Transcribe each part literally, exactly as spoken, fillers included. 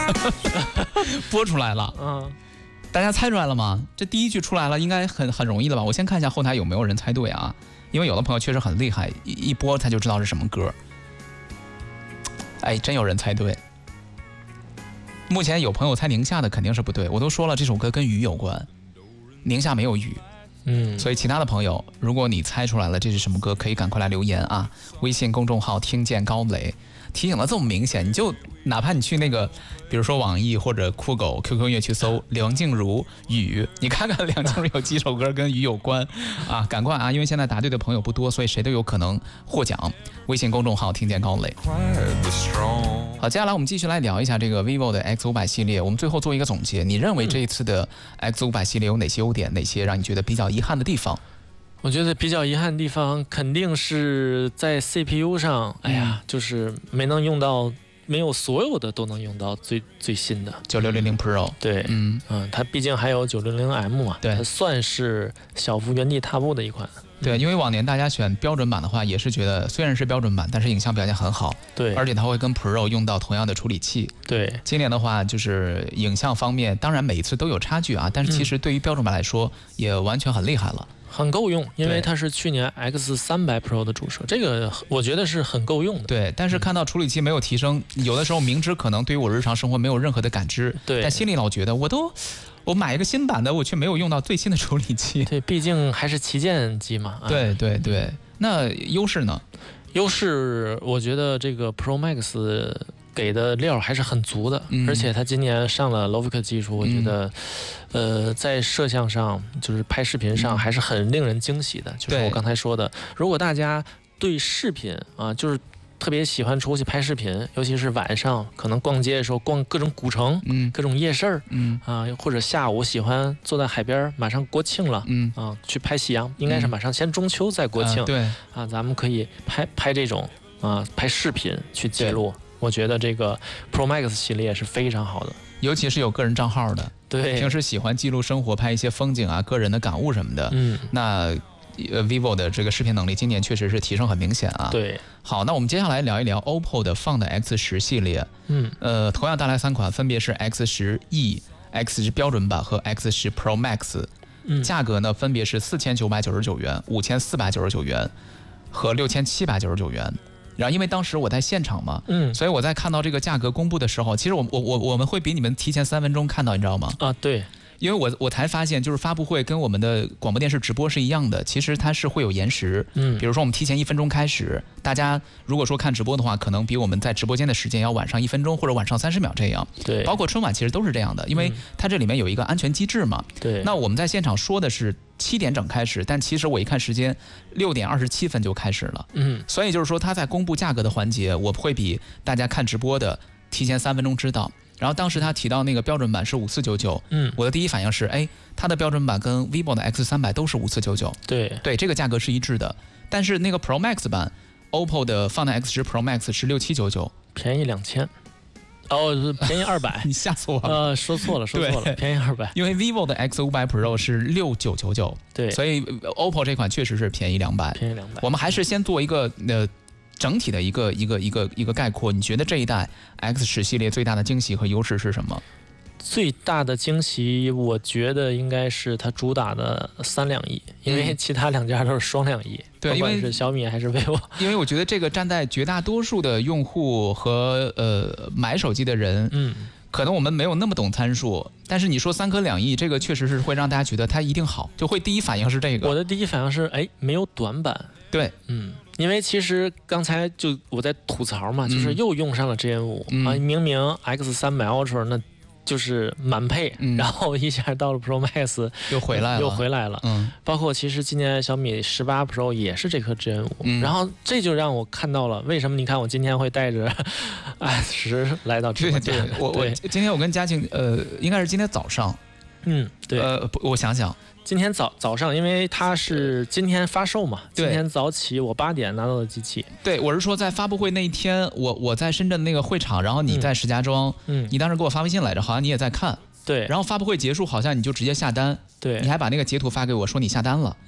播出来了， 嗯， 大家猜出来了吗？这第一句出来了，应该很很容易的吧？我先看一下后台有没有人猜对啊，因为有的朋友确实很厉害，一一播他就知道是什么歌。哎，真有人猜对。目前有朋友猜宁夏的肯定是不对，我都说了这首歌跟雨有关，宁夏没有雨。 嗯， 所以其他的朋友，如果你猜出来了这是什么歌，可以赶快来留言啊！微信公众号听见高磊，提醒的这么明显，你就哪怕你去那个，比如说网易或者酷狗、Q Q 音乐去搜梁静茹雨，你看看梁静茹有几首歌跟雨有关啊！赶快啊，因为现在答对的朋友不多，所以谁都有可能获奖。微信公众号听见高磊。好，接下来我们继续来聊一下这个 vivo 的 X 五百 系列，我们最后做一个总结，你认为这一次的 X 五百 系列有哪些优点，哪些让你觉得比较遗憾的地方？ 我觉得比较遗憾的地方肯定是在 C P U 上，哎呀，就是没能用到，没有所有的都能用到最最新的九六零零 Pro。 对， 嗯嗯，它毕竟还有九六零 M 嘛， 对， 它算是小幅原地踏步的一款。 对，因为往年大家选标准版的话，也是觉得虽然是标准版，但是影像表现很好， 对， 而且它会跟 Pro 用到同样的处理器。 对， 今年的话，就是影像方面，当然每一次都有差距啊，但是其实对于标准版来说，也完全很厉害了。 很够用，因为它是去年 X 三百 Pro 的主摄，这个我觉得是很够用的。 对，但是看到处理器没有提升，有的时候明知可能对于我日常生活没有任何的感知， 对， 但心里老觉得我都我买一个新版的，我却没有用到最新的处理器。 对，毕竟还是旗舰机嘛。 对对对，那优势呢？ 优势我觉得这个 Pro Max 给的料还是很足的， 嗯、 而且它今年上了 Logic 技术，我觉得，嗯、呃，在摄像上就是拍视频上还是很令人惊喜的。嗯、就是我刚才说的，如果大家对视频啊，就是特别喜欢出去拍视频，尤其是晚上可能逛街的时候逛各种古城、嗯、各种夜市儿，嗯啊，或者下午喜欢坐在海边，马上国庆了，嗯啊，去拍夕阳，应该是马上先中秋再国庆，嗯、 对啊，咱们可以拍拍这种啊拍视频去记录。我觉得这个 Pro Max 系列是非常好的， 尤其是有个人账号的， 对， 平时喜欢记录生活、拍一些风景啊、个人的感悟什么的，嗯，那呃 vivo 的这个视频能力今年确实是提升很明显啊。 对， 好，那我们接下来聊一聊 O P P O 的 Find X 十系列，嗯，呃，同样带来三款，分别是 X 十 E、X 十标准版和 X 十 Pro Max，嗯，价格呢分别是四千九百九十九元、五千四百九十九元和六千七百九十九元。然后因为当时我在现场嘛，嗯，所以我在看到这个价格公布的时候，其实我我我我们会比你们提前三分钟看到，你知道吗？ 啊，对。 因为我我才发现，就是发布会跟我们的广播电视直播是一样的，其实它是会有延时。嗯，比如说我们提前一分钟开始，大家如果说看直播的话，可能比我们在直播间的时间要晚上一分钟或者晚上三十秒这样。 对， 包括春晚其实都是这样的，因为它这里面有一个安全机制嘛。 对。 那我们在现场说的是七点整开始，但其实我一看时间，六点二十七分就开始了。嗯，所以就是说它在公布价格的环节，我会比大家看直播的提前三分钟知道。然后当时他提到那个标准版是五四九九，嗯，我的第一反应是，哎，它的标准版跟 vivo 的 X 三百都是五四九九， 对对，这个价格是一致的。但是那个 Pro Max 版 ，O P P O 的Find X 十 Pro Max 是六七九九， 便宜两千，哦，便宜二百， 你吓死我了， 呃，说错了，说错了，便宜二百， 因为 vivo 的 X 五百 Pro 是六九九九， 对， 所以 O P P O 这款确实是便宜两百， 便宜两百。 我们还是先做一个呃。整体的一个一个一个一个概括，你觉得这一代 X 十系列最大的惊喜和优势是什么？ 最大的惊喜，我觉得应该是它主打的三两亿，因为其他两家都是双两亿， 对， 不管是小米还是 vivo。 因为我觉得这个站在绝大多数的用户和呃买手机的人，嗯，可能我们没有那么懂参数，但是你说三颗两亿，这个确实是会让大家觉得它一定好，就会第一反应是这个。 我的第一反应是，哎，没有短板。 对， 嗯。因为其实刚才就我在吐槽嘛，就是又用上了 G N 五、嗯、啊，明明 X 三百 Ultra 那就是满配、嗯，然后一下到了 Pro Max 又回来了， 又回来了。嗯，包括其实今年小米十八 Pro 也是这颗 G N 五、嗯，然后这就让我看到了为什么你看我今天会带着 X 十来到直播间。 对对，我我今天我跟嘉庆呃，应该是今天早上， 嗯，对， 呃，我想想。 今天早早上，因为它是今天发售嘛，今天早起我八点拿到的机器。 对，我是说在发布会那一天，我我在深圳那个会场，然后你在石家庄，嗯，你当时给我发微信来着，好像你也在看。 对。 然后发布会结束，好像你就直接下单。 对。 你还把那个截图发给我，说你下单了。 嗯。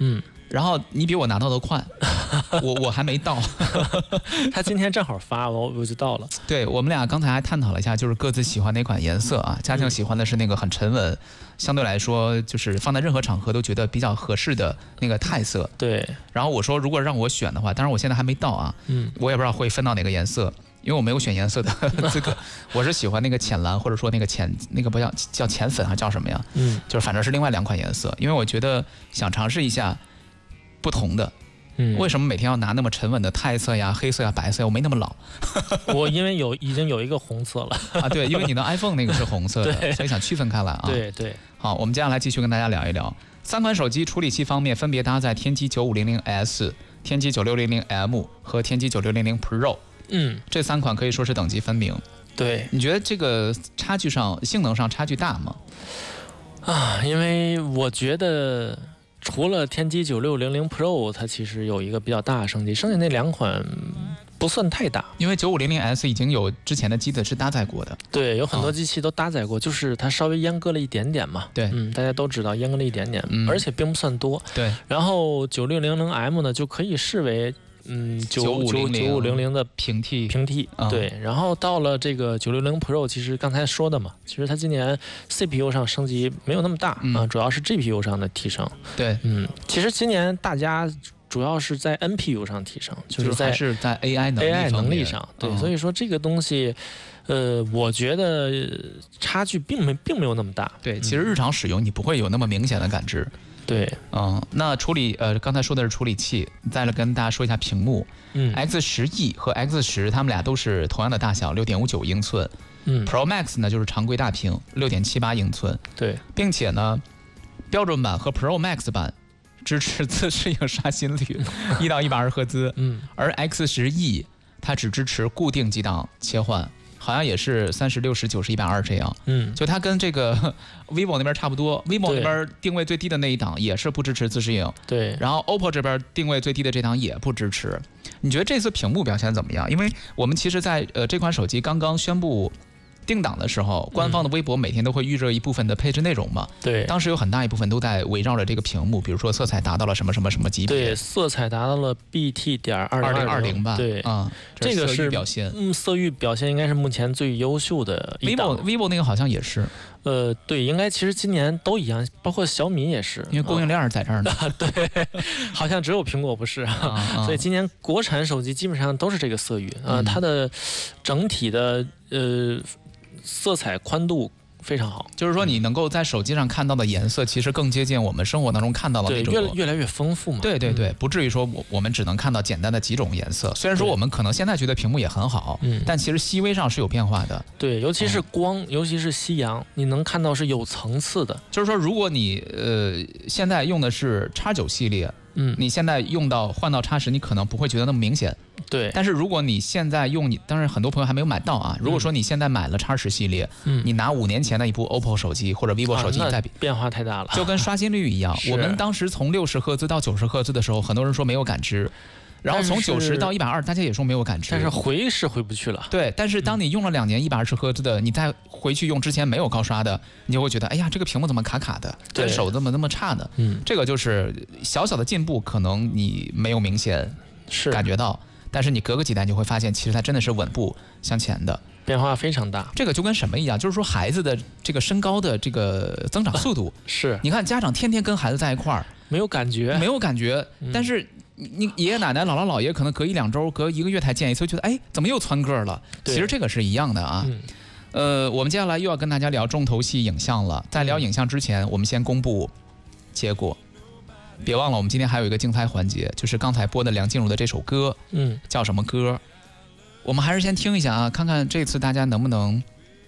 然后你比我拿到的快，我我还没到。 他今天正好发，我我就到了。 对，我们俩刚才还探讨了一下，就是各自喜欢哪款颜色啊。嘉庆喜欢的是那个很沉稳，相对来说就是放在任何场合都觉得比较合适的那个钛色。 对。 然后我说，如果让我选的话，当然我现在还没到啊，嗯，我也不知道会分到哪个颜色，因为我没有选颜色的资格。我是喜欢那个浅蓝，或者说那个浅那个不叫叫浅粉还叫什么呀？嗯，就是反正是另外两款颜色，因为我觉得想尝试一下不同的。嗯，为什么每天要拿那么沉稳的钛色呀、黑色呀、白色呀？我没那么老。 我因为有已经有一个红色了啊，对，因为你的 iPhone 那个是红色的，所以想区分开来啊。 对对。 好，我们接下来继续跟大家聊一聊三款手机处理器方面，分别搭载天玑九五零零 S、天玑九六零零 M 和天玑九六零零 Pro。嗯，这三款可以说是等级分明。 对， 你觉得这个差距上、性能上差距大吗？ 啊，因为我觉得。除了天玑九六零零 Pro， 它其实有一个比较大的升级，剩下那两款不算太大。 因为九五零零 S 已经有之前的机子是搭载过的， 对，有很多机器都搭载过，哦、就是它稍微阉割了一点点嘛。 对， 嗯，大家都知道阉割了一点点，嗯、而且并不算多。 对， 然后九六零零 M 呢，就可以视为。嗯，九五九五零零的平替平替、嗯、对，然后到了这个九六零 Pro， 其实刚才说的嘛，其实它今年 C P U 上升级没有那么大啊、嗯呃，主要是 G P U 上的提升。 对， 嗯，其实今年大家主要是在 N P U 上提升，就是在是在 A I 能力 A I 能力上。对、嗯，所以说这个东西，呃，我觉得差距并没并没有那么大。 对，其实日常使用你不会有那么明显的感知。 对， 嗯，那处理呃，刚才说的是处理器，再来跟大家说一下屏幕。嗯 ，X 十 E 和 X 十 它们俩都是同样的大小，六点五九英寸。嗯 ，Pro Max 呢就是常规大屏，六点七八英寸。 对， 并且呢，标准版和 Pro Max 版支持自适应刷新率一到一百二十赫兹。嗯，而 X 十 E 它只支持固定几档切换。好像也是三十六十九十一百二这样，嗯，就它跟这个 vivo 那边差不多 ，vivo 那边定位最低的那一档也是不支持自适应， 对， 然后 O P P O 这边定位最低的这档也不支持。你觉得这次屏幕表现怎么样？因为我们其实在呃这款手机刚刚宣布定档的时候，官方的微博每天都会预热一部分的配置内容嘛。 对， 当时有很大一部分都在围绕着这个屏幕，比如说色彩达到了什么什么什么级别。 对，色彩达到了 B T 点二零二零吧。 对， 啊、嗯， 这个是表现。 嗯，色域表现应该是目前最优秀的一档。 vivo vivo 那个好像也是。 呃，对，应该其实今年都一样，包括小米也是， 因为供应链在这儿呢。 啊、对，好像只有苹果不是啊，啊所以今年国产手机基本上都是这个色域啊、呃嗯，它的整体的呃。色彩宽度非常好， 就是说你能够在手机上看到的颜色，其实更接近我们生活当中看到的那种， 对，越越来越丰富嘛。 对对对，不至于说我我们只能看到简单的几种颜色。虽然说我们可能现在觉得屏幕也很好，嗯，但其实细微上是有变化的。 对，尤其是光，嗯、尤其是夕阳，你能看到是有层次的。 就是说，如果你呃现在用的是 X 九 系列，嗯，你现在用到换到 X 十，你可能不会觉得那么明显。 对， 但是如果你现在用你，当然很多朋友还没有买到啊。如果说你现在买了 X 十系列，嗯，你拿五年前的一部 O P P O 手机或者 vivo 手机再比， 啊、变化太大了， 就跟刷新率一样。我们当时从六十赫兹到九十赫兹的时候，很多人说没有感知，然后从九十到一百二，大家也说没有感知。 但是回是回不去了。 对，但是当你用了两年一百二十赫兹的，你再回去用之前没有高刷的，你就会觉得，哎呀，这个屏幕怎么卡卡的，这手怎么那么差呢？嗯，这个就是小小的进步，可能你没有明显是感觉到。但是你隔个几代你会发现，其实它真的是稳步向前的， 变化非常大。 这个就跟什么一样，就是说孩子的这个身高的这个增长速度， 是你看家长天天跟孩子在一块儿， 没有感觉， 没有感觉，嗯、但是你爷爷奶奶、姥姥姥爷可能隔一两周、隔一个月才见一次，觉得哎，怎么又蹿个了？其实这个是一样的啊。嗯、呃，我们接下来又要跟大家聊重头戏影像了。在聊影像之前，我们先公布结果。别忘了，我们今天还有一个竞猜环节，就是刚才播的梁静茹的这首歌，嗯，叫什么歌？我们还是先听一下啊，看看这次大家能不能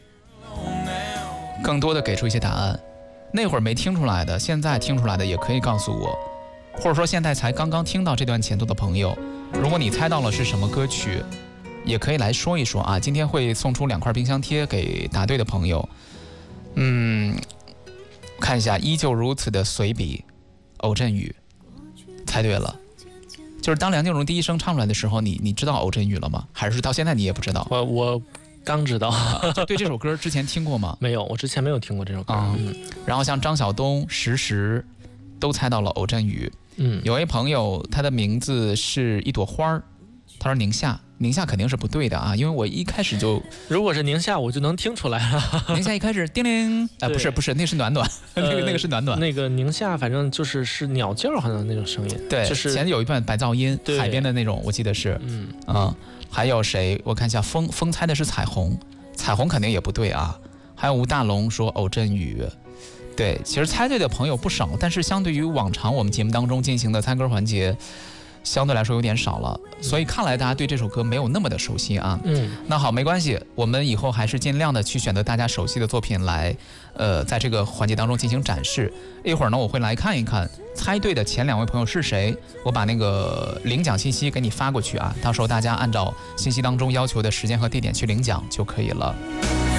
更多的给出一些答案。那会儿没听出来的，现在听出来的也可以告诉我，或者说现在才刚刚听到这段前奏的朋友，如果你猜到了是什么歌曲，也可以来说一说啊。今天会送出两块冰箱贴给答对的朋友。嗯，看一下，依旧如此的随笔。偶阵雨，猜对了，就是当梁静茹第一声唱出来的时候，你你知道偶阵雨了吗？还是到现在你也不知道？ 我我刚知道。 啊、对这首歌之前听过吗？ 没有，我之前没有听过这首歌。 嗯，然后像张晓东、时时， 都猜到了偶阵雨。 嗯， 有位朋友他的名字是一朵花儿，他说宁夏，宁夏肯定是不对的啊，因为我一开始就， 如果是宁夏，我就能听出来了。 宁夏一开始叮铃，哎、呃，不是不是，那是暖暖，呃、那个那个是暖暖。 那个宁夏反正就是是鸟叫好像那种声音， 对， 就是前有一段白噪音，海边的那种，我记得是， 嗯嗯，还有谁？我看一下，风风猜的是彩虹，彩虹肯定也不对啊。还有吴大龙说偶阵雨。对，其实猜对的朋友不少，但是相对于往常我们节目当中进行的猜歌环节，相对来说有点少了，所以看来大家对这首歌没有那么的熟悉啊。 嗯， 那好，没关系，我们以后还是尽量的去选择大家熟悉的作品来，呃，在这个环节当中进行展示。一会儿呢，我会来看一看猜对的前两位朋友是谁，我把那个领奖信息给你发过去啊，到时候大家按照信息当中要求的时间和地点去领奖就可以了。